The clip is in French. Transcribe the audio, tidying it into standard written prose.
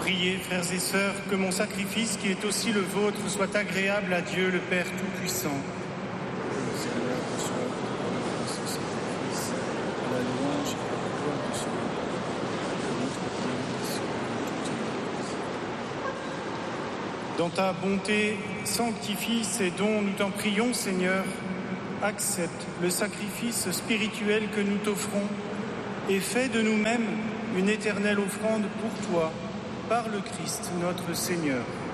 Priez, frères et sœurs, que mon sacrifice, qui est aussi le vôtre, soit agréable à Dieu, le Père Tout-Puissant. Le Seigneur reçoive ce sacrifice à la louange et à la gloire de son nom, de notre Père, sur toute l'Église. Dans ta bonté, sanctifie ces dons, nous t'en prions, Seigneur. Accepte le sacrifice spirituel que nous t'offrons et fais de nous-mêmes une éternelle offrande pour toi, par le Christ notre Seigneur.